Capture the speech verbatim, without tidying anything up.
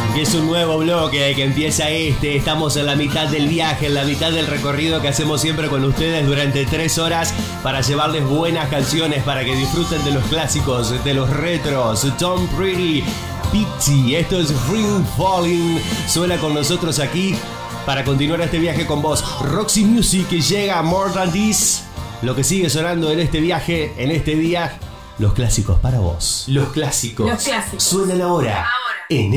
Que es un nuevo bloque que empieza este. Estamos en la mitad del viaje, en la mitad del recorrido que hacemos siempre con ustedes durante tres horas para llevarles buenas canciones, para que disfruten de los clásicos, de los retros. Tom Pretty, Pixie, esto es Ring Falling. Suena con nosotros aquí para continuar este viaje con vos. Roxy Music llega a More Than This. Lo que sigue sonando en este viaje, en este día, los clásicos para vos. Los clásicos. Los clásicos. Suenan ahora. Ahora. En